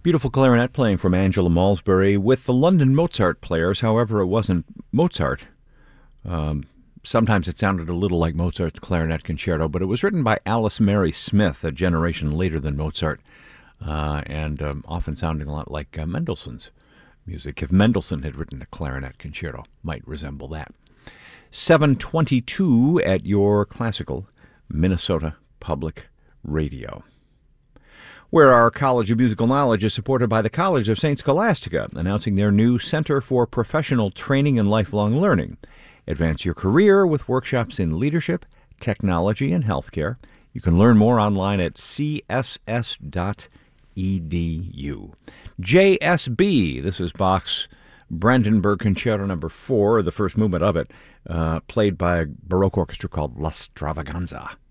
Beautiful clarinet playing from Angela Malsbury with the London Mozart Players. However, it wasn't Mozart. Sometimes it sounded a little like Mozart's clarinet concerto, but it was written by Alice Mary Smith, a generation later than Mozart, and often sounding a lot like Mendelssohn's music. If Mendelssohn had written a clarinet concerto, might resemble that. 7:22 at your classical Minnesota Public Radio, where our College of Musical Knowledge is supported by the College of St. Scholastica, announcing their new Center for Professional Training and Lifelong Learning. Advance your career with workshops in leadership, technology, and healthcare. You can learn more online at css.edu. JSB, this is Bach's Brandenburg Concerto No. 4, the first movement of it, played by a Baroque orchestra called La Stravaganza.